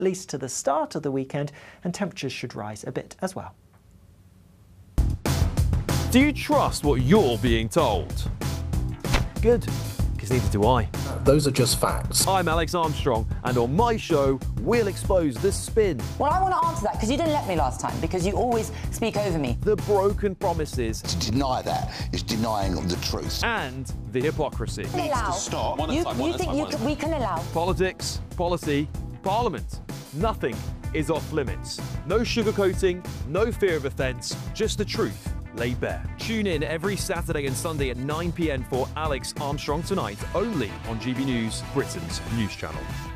at least to the start of the weekend, and temperatures should rise a bit as well. Do you trust what you're being told? Good, because neither do I. Those are just facts. I'm Alex Armstrong, and on my show, we'll expose the spin. Well, I want to answer that, because you didn't let me last time, because you always speak over me. The broken promises. To deny that is denying the truth. And the hypocrisy. Needs to stop. You think we can allow? Politics, policy, Parliament. Nothing is off limits. No sugarcoating, no fear of offence, just the truth laid bare. Tune in every Saturday and Sunday at 9 p.m. for Alex Armstrong Tonight, only on GB News, Britain's news channel.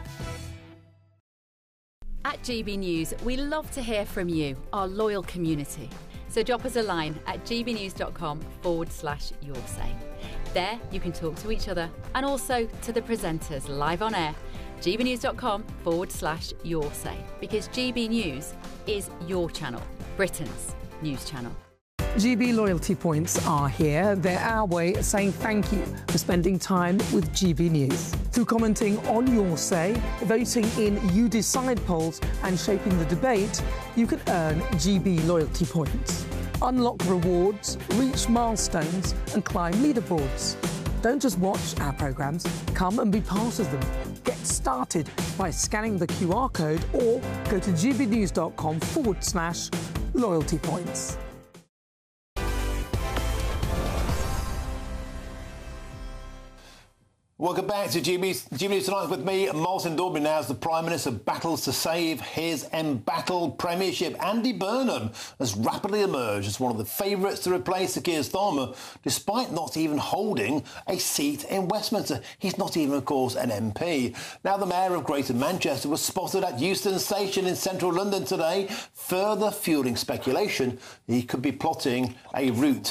At GB News, we love to hear from you, our loyal community. So drop us a line at gbnews.com/yoursay. There you can talk to each other and also to the presenters live on air. gbnews.com/yoursay, because GB News is your channel, Britain's news channel. GB loyalty points are here. They're our way of saying thank you for spending time with GB News. Through commenting on Your Say, voting in You Decide polls and shaping the debate, you can earn GB loyalty points. Unlock rewards, reach milestones and climb leaderboards. Don't just watch our programmes, come and be part of them. Get started by scanning the QR code or go to gbnews.com/loyalty points. Welcome back to GB News Tonight with me, Martin Daubney. Now, as the Prime Minister battles to save his embattled premiership, Andy Burnham has rapidly emerged as one of the favourites to replace Sir Keir Starmer, despite not even holding a seat in Westminster. He's not even, of course, an MP. Now, the Mayor of Greater Manchester was spotted at Euston Station in central London today, further fuelling speculation he could be plotting a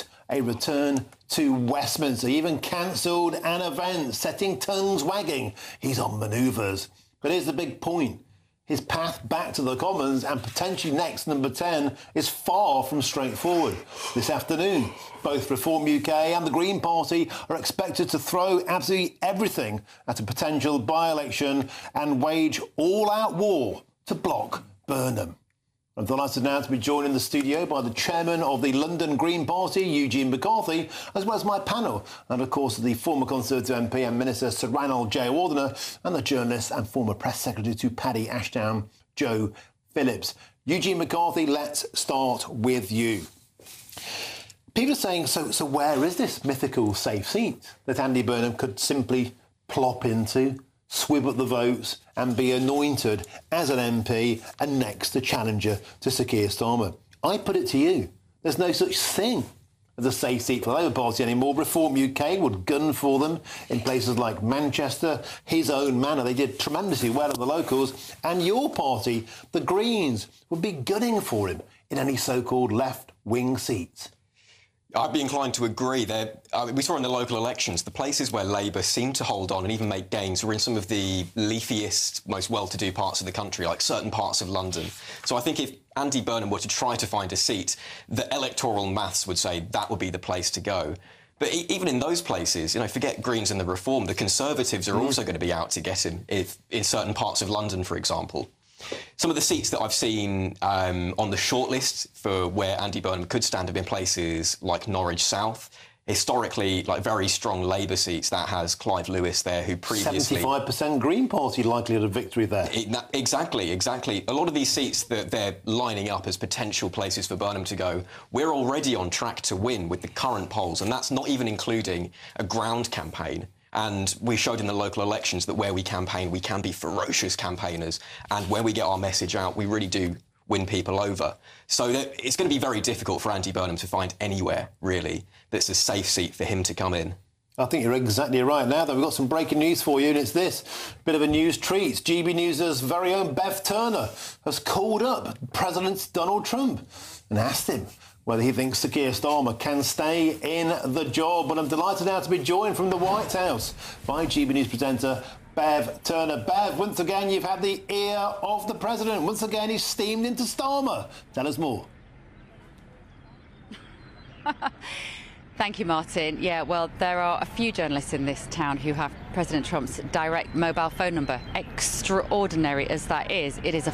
return to Westminster. He even cancelled an event, setting tongues wagging. He's on manoeuvres. But here's the big point. His path back to the Commons and potentially next number 10 is far from straightforward. This afternoon, both Reform UK and the Green Party are expected to throw absolutely everything at a potential by-election and wage all-out war to block Burnham. I'm delighted now to be joined in the studio by the chairman of the London Green Party, Eugene McCarthy, as well as my panel, and of course the former Conservative MP and Minister Sir Ranald Jayawardena, and the journalist and former press secretary to Paddy Ashdown, Joe Phillips. Eugene McCarthy, let's start with you. People are saying, so where is this mythical safe seat that Andy Burnham could simply plop into, swib up the votes and be anointed as an MP and next a challenger to Sir Keir Starmer? I put it to you, there's no such thing as a safe seat for the Labour Party anymore. Reform UK would gun for them in places like Manchester, his own manor. They did tremendously well at the locals. And your party, the Greens, would be gunning for him in any so-called left-wing seats. I'd be inclined to agree. We saw in the local elections, the places where Labour seemed to hold on and even make gains were in some of the leafiest, most well-to-do parts of the country, like certain parts of London. So I think if Andy Burnham were to try to find a seat, the electoral maths would say that would be the place to go. But even in those places, forget Greens and the Reform, the Conservatives are also going to be out to get him in certain parts of London, for example. Some of the seats that I've seen on the shortlist for where Andy Burnham could stand have been places like Norwich South. Historically, very strong Labour seats. That has Clive Lewis there, who previously... 75% Green Party likelihood of victory there. Exactly. A lot of these seats that they're lining up as potential places for Burnham to go, we're already on track to win with the current polls, and that's not even including a ground campaign. And we showed in the local elections that where we campaign, we can be ferocious campaigners. And where we get our message out, we really do win people over. So it's going to be very difficult for Andy Burnham to find anywhere, really, that's a safe seat for him to come in. I think you're exactly right. Now, though, we've got some breaking news for you, and it's this. Bit of a news treat. GB News' very own Bev Turner has called up President Donald Trump and asked him whether he thinks Sir Keir Starmer can stay in the job. But I'm delighted now to be joined from the White House by GB News presenter Bev Turner. Bev, once again, you've had the ear of the President. Once again, he's steamed into Starmer. Tell us more. Thank you, Martin. Yeah, well, there are a few journalists in this town who have President Trump's direct mobile phone number. Extraordinary as that is, it is a